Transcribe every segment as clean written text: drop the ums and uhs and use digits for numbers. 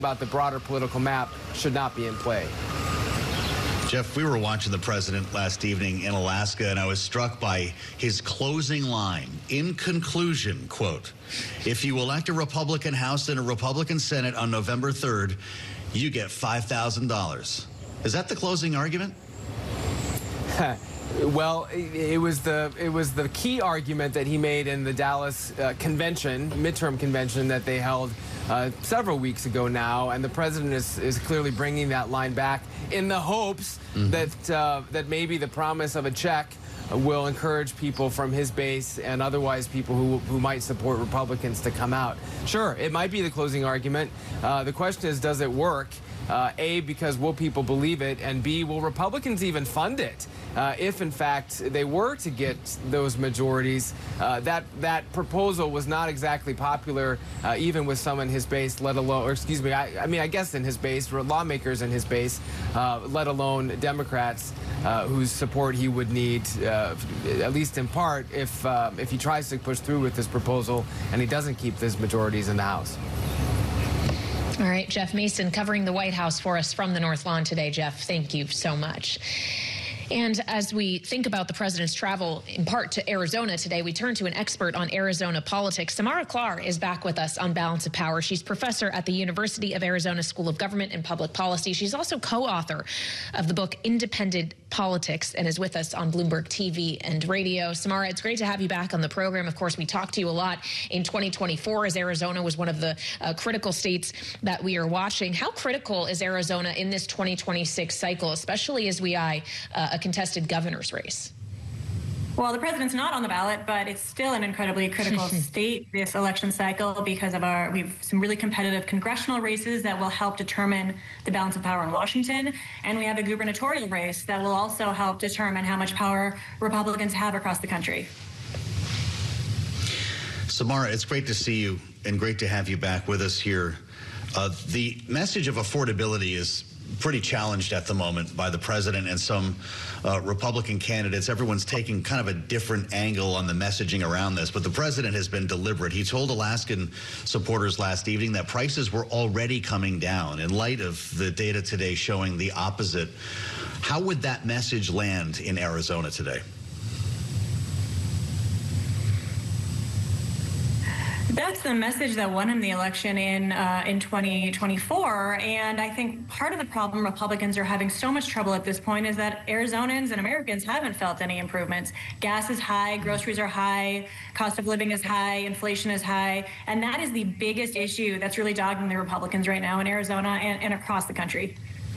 about the broader political map should not be in play. Jeff, we were watching the president last evening in Alaska, and I was struck by his closing line. In conclusion, quote, if you elect a Republican House and a Republican Senate on November 3rd, you get $5,000. Is that the closing argument? Well, it was the key argument that he made in the Dallas midterm convention that they held several weeks ago now, and the president is clearly bringing that line back in the hopes that maybe the promise of a check will encourage people from his base and otherwise people who might support Republicans to come out. Sure, it might be the closing argument. The question is, does it work? A, because will people believe it? And B, will Republicans even fund it? If, in fact, they were to get those majorities, that proposal was not exactly popular, even with some in his base, let alone, or excuse me, I guess in his base, lawmakers in his base, let alone Democrats whose support he would need, at least in part, if he tries to push through with this proposal and he doesn't keep those majorities in the House. All right, Jeff Mason covering the White House for us from the North Lawn today. Jeff, thank you so much. And as we think about the president's travel, in part to Arizona today, we turn to an expert on Arizona politics. Samara Klar is back with us on Balance of Power. She's professor at the University of Arizona School of Government and Public Policy. She's also co-author of the book Independent Politics and is with us on Bloomberg TV and radio. Samara, it's great to have you back on the program. Of course, we talked to you a lot in 2024 as Arizona was one of the critical states that we are watching. How critical is Arizona in this 2026 cycle, especially as we eye a contested governor's race? Well, the president's not on the ballot, but it's still an incredibly critical state this election cycle because of we've some really competitive congressional races that will help determine the balance of power in Washington. And we have a gubernatorial race that will also help determine how much power Republicans have across the country. Samara, it's great to see you and great to have you back with us here. The message of affordability is pretty challenged at the moment by the president and some Republican candidates. Everyone's taking kind of a different angle on the messaging around this, but the president has been deliberate. He told Alaskan supporters last evening that prices were already coming down in light of the data today showing the opposite. How would that message land in Arizona today? That's the message that won him the election in 2024. And I think part of the problem Republicans are having so much trouble at this point is that Arizonans and Americans haven't felt any improvements. Gas is high, groceries are high, cost of living is high, inflation is high. And that is the biggest issue that's really dogging the Republicans right now in Arizona and across the country.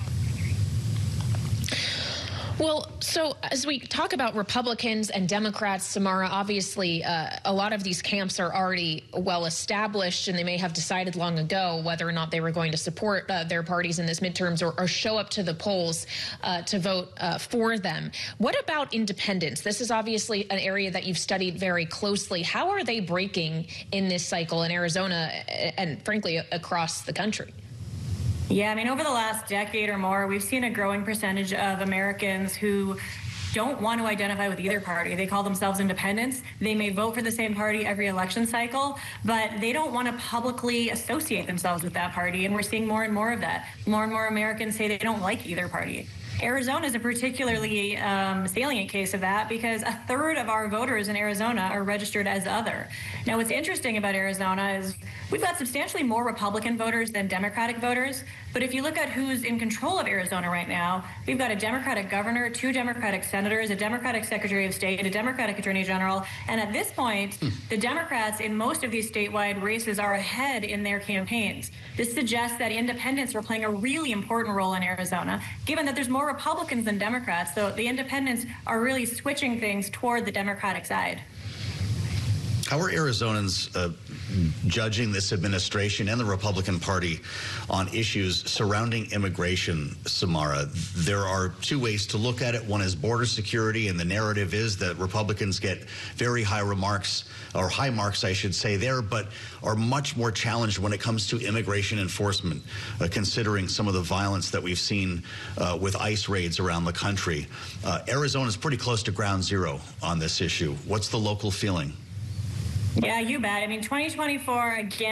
Well, so as we talk about Republicans and Democrats, Samara, obviously a lot of these camps are already well established, and they may have decided long ago whether or not they were going to support their parties in this midterms or show up to the polls to vote for them. What about independents? This is obviously an area that you've studied very closely. How are they breaking in this cycle in Arizona and, frankly, across the country? Yeah, I mean, over the last decade or more, we've seen a growing percentage of Americans who don't want to identify with either party. They call themselves independents. They may vote for the same party every election cycle, but they don't want to publicly associate themselves with that party. And we're seeing more and more of that. More and more Americans say they don't like either party. Arizona is a particularly salient case of that because a third of our voters in Arizona are registered as other. Now, what's interesting about Arizona is we've got substantially more Republican voters than Democratic voters. But if you look at who's in control of Arizona right now, we've got a Democratic governor, 2 Democratic senators, a Democratic Secretary of State, a Democratic Attorney General. And at this point, the Democrats in most of these statewide races are ahead in their campaigns. This suggests that independents are playing a really important role in Arizona, given that there's more Republicans than Democrats. So the independents are really switching things toward the Democratic side. How are Arizonans judging this administration and the Republican Party on issues surrounding immigration, Samara? There are 2 ways to look at it. One is border security, and the narrative is that Republicans get very high marks, I should say, there, but are much more challenged when it comes to immigration enforcement, considering some of the violence that we've seen with ICE raids around the country. Arizona is pretty close to ground zero on this issue. What's the local feeling? Yeah, you bet. I mean, 2024, again,